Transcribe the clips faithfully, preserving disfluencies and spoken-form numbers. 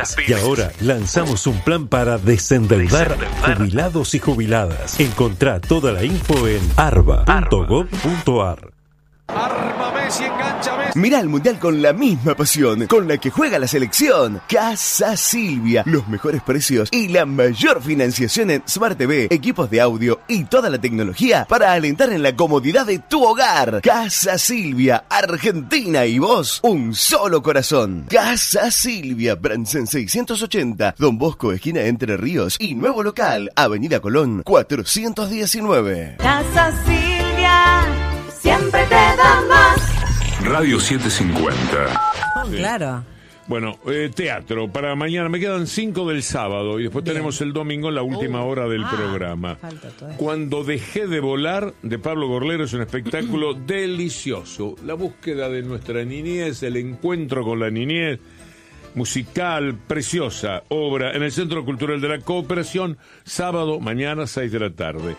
Las pymes. Y ahora lanzamos un plan para desendeudar, desendeudar. jubilados y jubiladas. Encontrá toda la info en arba punto gob punto ar. Arma Messi, engancha Messi. Mirá el Mundial con la misma pasión con la que juega la selección. Casa Silvia, los mejores precios y la mayor financiación en Smart T V, equipos de audio y toda la tecnología para alentar en la comodidad de tu hogar. Casa Silvia, Argentina y vos, un solo corazón. Casa Silvia, Bransen seiscientos ochenta, Don Bosco, esquina Entre Ríos y nuevo local, Avenida Colón cuatrocientos diecinueve. Casa Silvia, siempre te da más. Radio setecientos cincuenta. Oh, claro. Bueno, eh, teatro para mañana. Me quedan cinco del sábado y después Bien. tenemos el domingo la última uh, hora del ah, programa. Cuando dejé de volar, de Pablo Gorlero, es un espectáculo delicioso. La búsqueda de nuestra niñez, el encuentro con la niñez, musical, preciosa obra en el Centro Cultural de la Cooperación, sábado, mañana, seis de la tarde.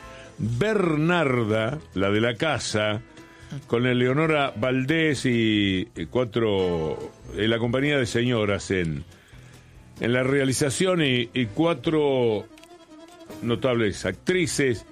Bernarda, la de la casa, con Eleonora Valdés y cuatro, en la compañía de señoras en, en la realización y, y cuatro notables actrices,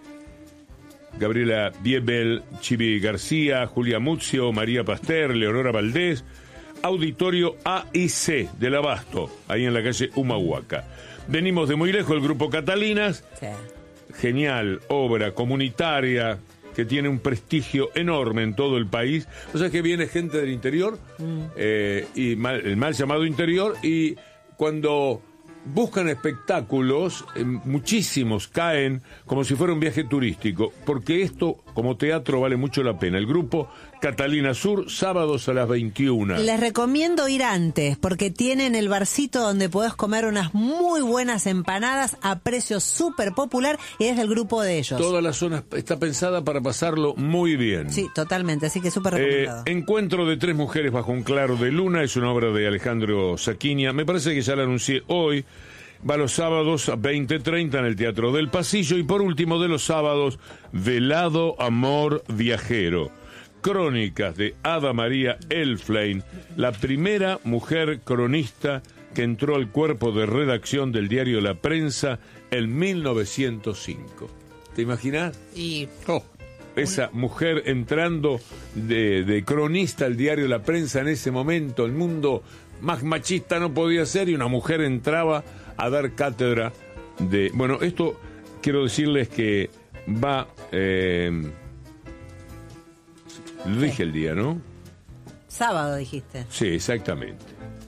Gabriela Biebel, Chivi García, Julia Muzio, María Pasteur, Leonora Valdés, Auditorio A y C del Abasto, ahí en la calle Humahuaca. Venimos de muy lejos, el grupo Catalinas, sí. Genial obra comunitaria que tiene un prestigio enorme en todo el país. O sea que viene gente del interior, mm. eh, y mal, el mal llamado interior, y cuando buscan espectáculos, eh, muchísimos caen como si fuera un viaje turístico, porque esto como teatro vale mucho la pena. El grupo Catalina Sur, sábados a las veintiuna. Les recomiendo ir antes, porque tienen el barcito donde podés comer unas muy buenas empanadas a precio súper popular, y es del grupo de ellos. Toda la zona está pensada para pasarlo muy bien. Sí, totalmente, así que súper recomendado. Eh, Encuentro de tres mujeres bajo un claro de luna, es una obra de Alejandro Saquinia, me parece que ya la anuncié hoy. Va los sábados a veinte treinta en el Teatro del Pasillo. Y por último, de los sábados, Velado Amor Viajero. Crónicas de Ada María Elflein, la primera mujer cronista que entró al cuerpo de redacción del diario La Prensa en mil novecientos cinco. ¿Te imaginas? Y... Oh, esa mujer entrando de, de cronista al diario La Prensa en ese momento, el mundo más machista no podía ser, y una mujer entraba a dar cátedra de... Bueno, esto quiero decirles que va... Eh, dije el día, ¿no? Sábado dijiste. Sí, exactamente.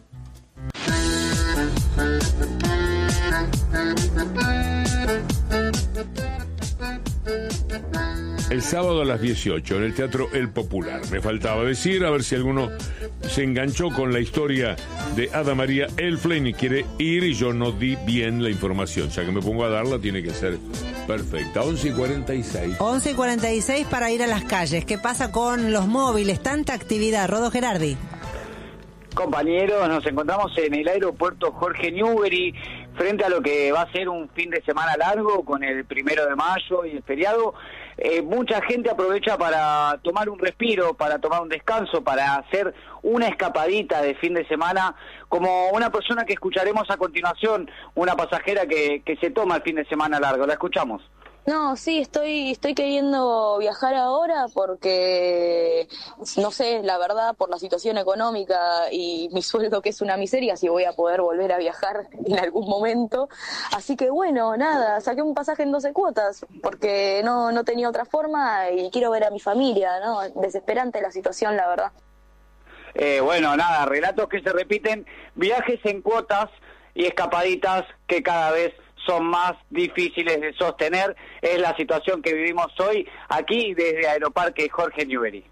El sábado a las dieciocho en el Teatro El Popular. Me faltaba decir, a ver si alguno se enganchó con la historia de Ada María Elflein y quiere ir, y yo no di bien la información. Ya que me pongo a darla, tiene que ser perfecta. once y cuarenta y seis. once y cuarenta y seis para ir a las calles. ¿Qué pasa con los móviles? Tanta actividad. Rodo Gerardi. Compañeros, nos encontramos en el aeropuerto Jorge Newbery, frente a lo que va a ser un fin de semana largo con el primero de mayo y el feriado. Eh, mucha gente aprovecha para tomar un respiro, para tomar un descanso, para hacer una escapadita de fin de semana, como una persona que escucharemos a continuación, una pasajera que, que se toma el fin de semana largo. La escuchamos. No, sí, estoy estoy queriendo viajar ahora porque, no sé, la verdad, por la situación económica y mi sueldo, que es una miseria, si voy a poder volver a viajar en algún momento. Así que bueno, nada, saqué un pasaje en doce cuotas porque no, no tenía otra forma y quiero ver a mi familia, ¿no? Desesperante la situación, la verdad. Eh, bueno, nada, relatos que se repiten, viajes en cuotas y escapaditas que cada vez son más difíciles de sostener. Es la situación que vivimos hoy aquí desde Aeroparque Jorge Newbery.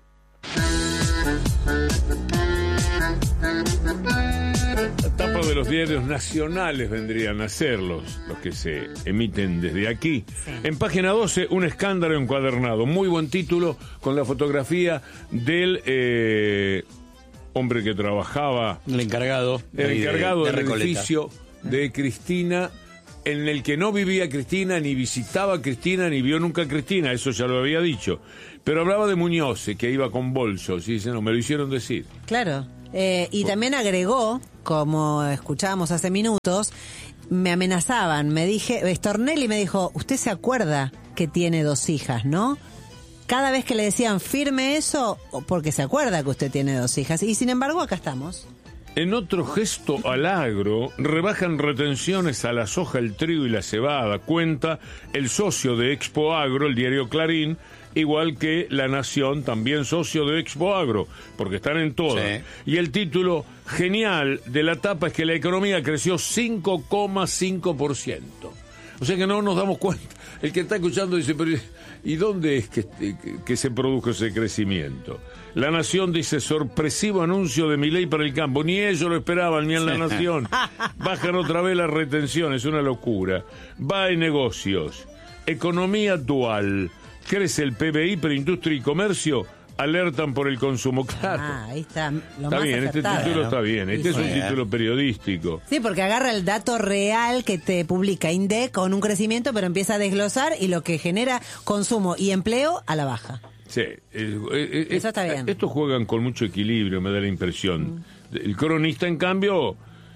La tapa de los diarios nacionales vendrían a ser los, los que se emiten desde aquí. Sí. En página doce, un escándalo encuadernado. Muy buen título, con la fotografía del eh, hombre que trabajaba... El encargado. El encargado de, de, de del edificio de Cristina, en el que no vivía Cristina, ni visitaba a Cristina, ni vio nunca a Cristina, eso ya lo había dicho. Pero hablaba de Muñoz, que iba con bolsos, y dice, no, me lo hicieron decir. Claro, eh, y también agregó como escuchábamos hace minutos, me amenazaban, me dije, Stornelli me dijo, usted se acuerda que tiene dos hijas, ¿no? Cada vez que le decían firme eso, porque se acuerda que usted tiene dos hijas, y sin embargo acá estamos. En otro gesto al agro, rebajan retenciones a la soja, el trigo y la cebada, cuenta el socio de Expo Agro, el diario Clarín, igual que La Nación, también socio de Expo Agro, porque están en todas. Sí. Y el título genial de la tapa es que la economía creció cinco coma cinco por ciento. O sea que no nos damos cuenta. El que está escuchando dice, pero ¿y dónde es que, que, que se produjo ese crecimiento? La Nación dice, sorpresivo anuncio de Milei para el campo. Ni ellos lo esperaban, ni en La Nación. Bajan otra vez las retenciones, una locura. Va en negocios. Economía dual. Crece el P B I, pero industria y comercio alertan por el consumo. Claro. Ah, ahí está. Lo está más bien, acertado. Este título está bien. Este sí, es un sí. título periodístico. Sí, porque agarra el dato real que te publica INDEC con un crecimiento, pero empieza a desglosar y lo que genera consumo y empleo a la baja. Sí. Eh, eh, Eso está bien. Estos juegan con mucho equilibrio, me da la impresión. Mm. El cronista, en cambio,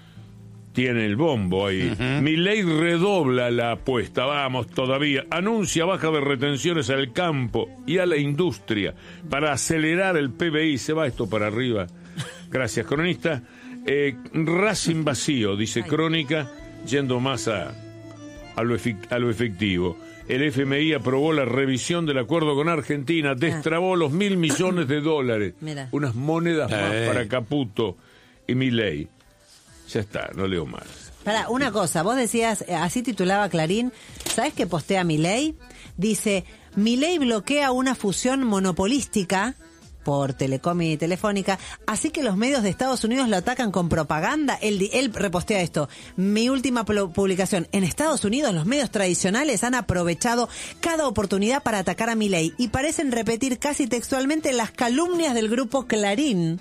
tiene el bombo ahí. Uh-huh. Milei redobla la apuesta, vamos todavía. Anuncia baja de retenciones al campo y a la industria para acelerar el P B I. Se va esto para arriba. Gracias, cronista. Eh, Racing vacío, dice Ay. Crónica, yendo más a, a, lo efic- a lo efectivo. El F M I aprobó la revisión del acuerdo con Argentina, destrabó los mil millones de dólares. Mira. Unas monedas más eh. para Caputo y Milei. Ya está, no leo más. Pará, una cosa, vos decías, así titulaba Clarín, ¿sabés qué postea Milei? Dice, Milei bloquea una fusión monopolística por Telecom y Telefónica, así que los medios de Estados Unidos lo atacan con propaganda. Él, él repostea esto. Mi última publicación, en Estados Unidos los medios tradicionales han aprovechado cada oportunidad para atacar a Milei y parecen repetir casi textualmente las calumnias del grupo Clarín.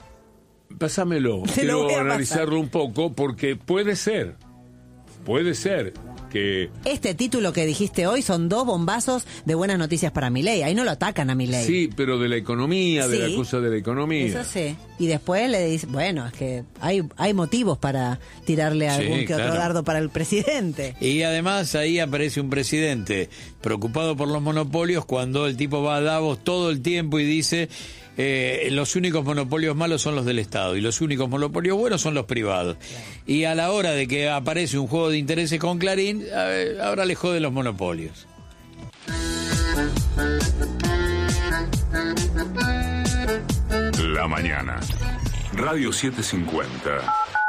Pásamelo, quiero analizarlo un poco porque puede ser, puede ser que... Este título que dijiste hoy son dos bombazos de buenas noticias para Milei, ahí no lo atacan a Milei. Sí, pero de la economía, sí, de la cosa de la economía. Eso sí, y después le dice, bueno, es que hay hay motivos para tirarle algún sí, que otro claro. dardo para el presidente. Y además ahí aparece un presidente preocupado por los monopolios cuando el tipo va a Davos todo el tiempo y dice... Eh, los únicos monopolios malos son los del Estado y los únicos monopolios buenos son los privados. Claro. Y a la hora de que aparece un juego de intereses con Clarín, eh, ahora le jode los monopolios. La mañana. Radio setecientos cincuenta.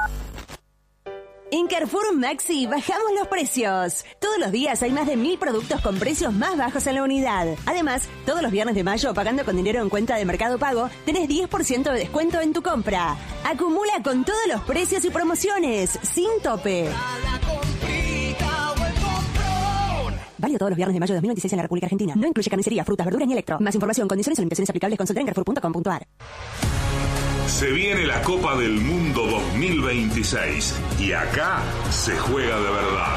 En Carrefour Maxi bajamos los precios. Todos los días hay más de mil productos con precios más bajos en la unidad. Además, todos los viernes de mayo, pagando con dinero en cuenta de Mercado Pago, tenés diez por ciento de descuento en tu compra. Acumula con todos los precios y promociones, sin tope. Válido todos los viernes de mayo de dos mil veintiséis en la República Argentina. No incluye carnicería, frutas, verduras ni electro. Más información, condiciones y limitaciones aplicables, consulta en carrefour punto com punto a r. Se viene la Copa del Mundo dos mil veintiséis y acá se juega de verdad.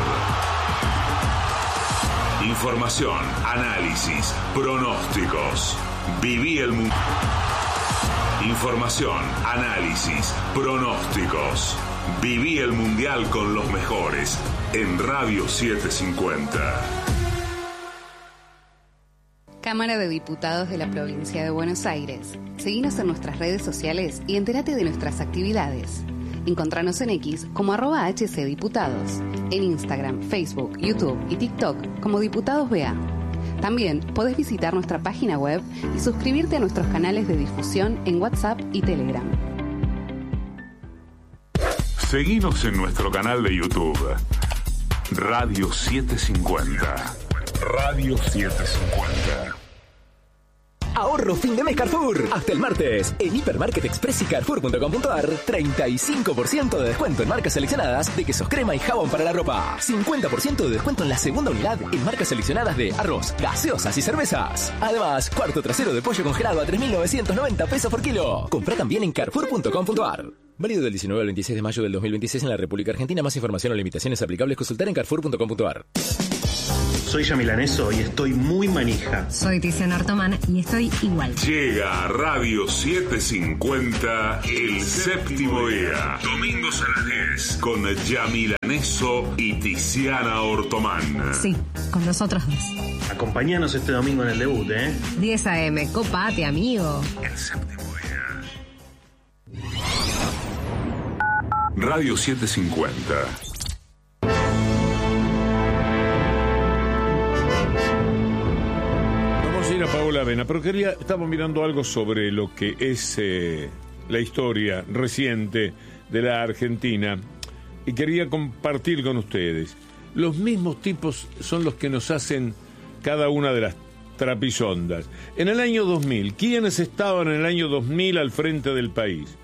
Información, análisis, pronósticos. Viví el mundo. Información, análisis, pronósticos. Viví el mundial con los mejores en Radio setecientos cincuenta. Cámara de Diputados de la Provincia de Buenos Aires. Seguinos en nuestras redes sociales y entérate de nuestras actividades. Encontranos en X como arroba hcdiputados, en Instagram, Facebook, YouTube y TikTok como Diputados B A. También podés visitar nuestra página web y suscribirte a nuestros canales de difusión en WhatsApp y Telegram. Seguinos en nuestro canal de YouTube, Radio setecientos cincuenta. Radio setecientos cincuenta. Ahorro fin de mes Carrefour. Hasta el martes. En Hipermarket Express y Carrefour punto com punto a r, treinta y cinco por ciento de descuento en marcas seleccionadas de quesos crema y jabón para la ropa. cincuenta por ciento de descuento en la segunda unidad en marcas seleccionadas de arroz, gaseosas y cervezas. Además, cuarto trasero de pollo congelado a tres mil novecientos noventa pesos por kilo. Comprá también en Carrefour punto com punto a r. Válido del diecinueve al veintiséis de mayo del dos mil veintiséis en la República Argentina. Más información o limitaciones aplicables consultar en Carrefour punto com punto a r. Soy Yamilaneso y estoy muy manija. Soy Tiziana Artomán y estoy igual. Llega a Radio setecientos cincuenta el séptimo día. Domingos a las diez. Con Yamilaneso y Tiziana Ortomán. Sí, con nosotros dos. Acompáñanos este domingo en el debut, ¿eh? diez a eme, copate, amigo. El séptimo día. Radio setecientos cincuenta. Vamos a ir a Paola Avena, pero quería, estamos mirando algo sobre lo que es eh, la historia reciente de la Argentina y quería compartir con ustedes. Los mismos tipos son los que nos hacen cada una de las trapisondas. En el año dos mil, ¿quiénes estaban en el año dos mil al frente del país?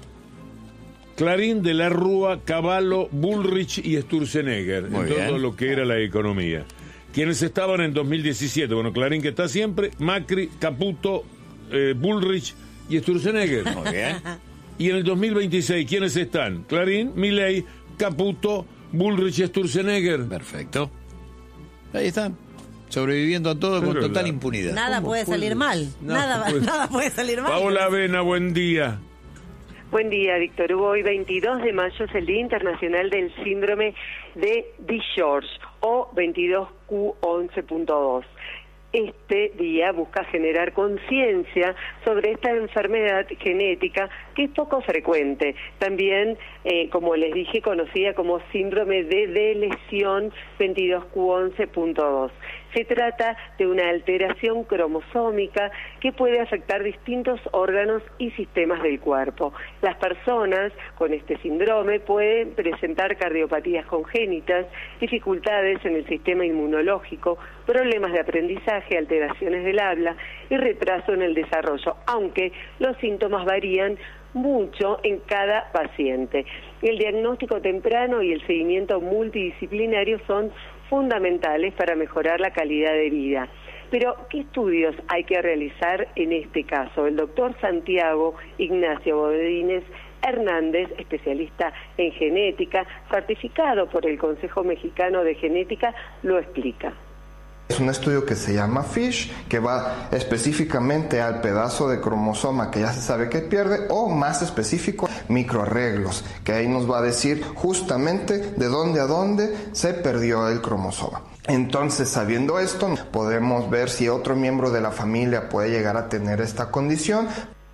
Clarín, de la Rúa, Cavallo, Bullrich y Sturzenegger, Muy en bien. todo lo que era la economía. ¿Quiénes estaban en dos mil diecisiete? Bueno, Clarín, que está siempre, Macri, Caputo, eh, Bullrich y Sturzenegger. Muy bien. Y en el dos mil veintiséis, ¿quiénes están? Clarín, Milei, Caputo, Bullrich y Sturzenegger. Perfecto. Ahí están. Sobreviviendo a todo Pero con total la- impunidad. Nada puede salir mal. Nada, Nada puede- nada puede salir mal. Paola Avena, buen día. Buen día, Víctor Hugo. Hoy veintidós de mayo es el Día Internacional del Síndrome de DiGeorge o veintidós Q once punto dos. Este día busca generar conciencia sobre esta enfermedad genética que es poco frecuente. También, eh, como les dije, conocida como síndrome de delesión veintidós Q once punto dos. Se trata de una alteración cromosómica que puede afectar distintos órganos y sistemas del cuerpo. Las personas con este síndrome pueden presentar cardiopatías congénitas, dificultades en el sistema inmunológico, problemas de aprendizaje, alteraciones del habla y retraso en el desarrollo, aunque los síntomas varían mucho en cada paciente. El diagnóstico temprano y el seguimiento multidisciplinario son fundamentales para mejorar la calidad de vida. Pero, ¿qué estudios hay que realizar en este caso? El doctor Santiago Ignacio Bodines Hernández, especialista en genética, certificado por el Consejo Mexicano de Genética, lo explica. Es un estudio que se llama FISH, que va específicamente al pedazo de cromosoma que ya se sabe que pierde, o más específico, microarreglos, que ahí nos va a decir justamente de dónde a dónde se perdió el cromosoma. Entonces, sabiendo esto, podemos ver si otro miembro de la familia puede llegar a tener esta condición.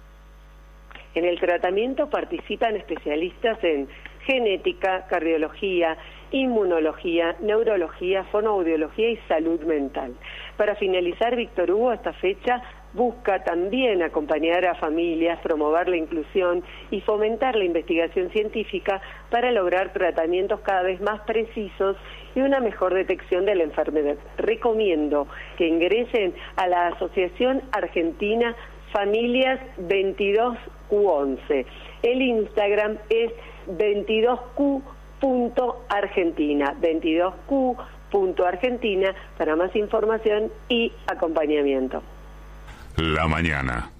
En el tratamiento participan especialistas en genética, cardiología, inmunología, neurología, fonoaudiología y salud mental. Para finalizar, Víctor Hugo, esta fecha busca también acompañar a familias, promover la inclusión y fomentar la investigación científica para lograr tratamientos cada vez más precisos y una mejor detección de la enfermedad. Recomiendo que ingresen a la Asociación Argentina Familias veintidós Q once. El Instagram es veintidós Q punto argentina, veintidós Q punto argentina para más información y acompañamiento. La mañana.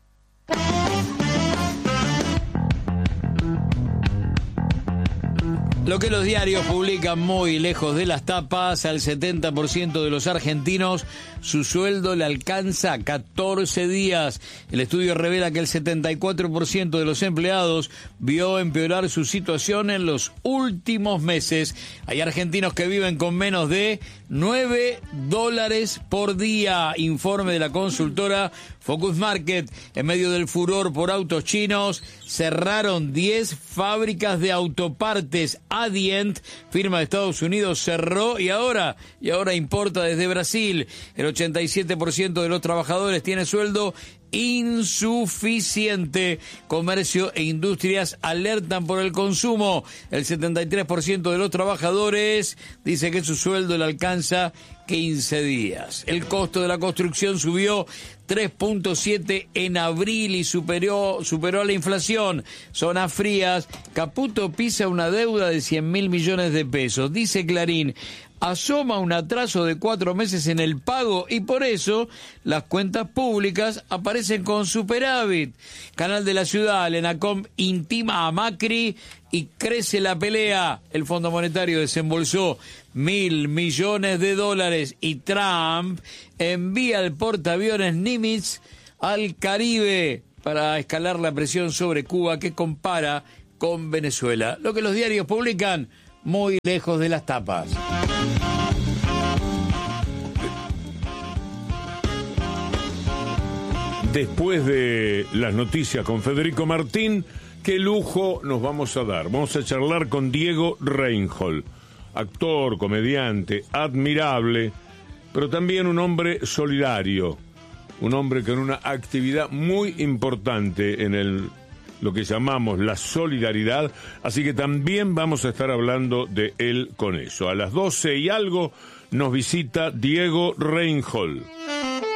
Lo que los diarios publican muy lejos de las tapas, al setenta por ciento de los argentinos su sueldo le alcanza catorce días. El estudio revela que el setenta y cuatro por ciento de los empleados vio empeorar su situación en los últimos meses. Hay argentinos que viven con menos de nueve dólares por día. Informe de la consultora Focus Market. En medio del furor por autos chinos, cerraron diez fábricas de autopartes. Adient, firma de Estados Unidos, cerró y ahora, y ahora importa desde Brasil. El ochenta y siete por ciento de los trabajadores tiene sueldo insuficiente. Comercio e industrias alertan por el consumo. El setenta y tres por ciento de los trabajadores dice que su sueldo le alcanza quince días. El costo de la construcción subió tres punto siete en abril y superó, superó a la inflación. Zonas frías. Caputo pisa una deuda de cien mil millones de pesos. Dice Clarín, asoma un atraso de cuatro meses en el pago y por eso las cuentas públicas aparecen con superávit. Canal de la Ciudad, Lenacom intima a Macri y crece la pelea. El Fondo Monetario desembolsó mil millones de dólares y Trump envía el portaaviones Nimitz al Caribe para escalar la presión sobre Cuba que compara con Venezuela. Lo que los diarios publican muy lejos de las tapas. Después de las noticias con Federico Martín, qué lujo nos vamos a dar. Vamos a charlar con Diego Reinhold, actor, comediante, admirable, pero también un hombre solidario, un hombre con una actividad muy importante en el lo que llamamos la solidaridad, así que también vamos a estar hablando de él con eso. A las doce y algo nos visita Diego Reinhold.